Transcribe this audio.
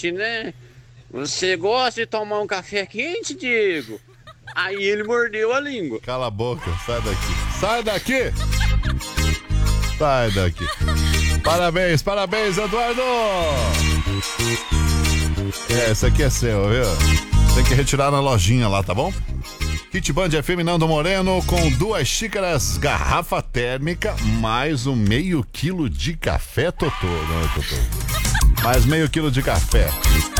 quente, né? Você gosta de tomar um café quente, Diego? Aí ele mordeu a língua. Cala a boca, sai daqui. Sai daqui! Sai daqui. Parabéns, Eduardo! Esse aqui é seu, viu? Tem que retirar na lojinha lá, tá bom? Kit Band FM Nando Moreno com 2 xícaras, garrafa térmica, mais um meio quilo de café, Totô. Não é, Totô? Mais meio quilo de café.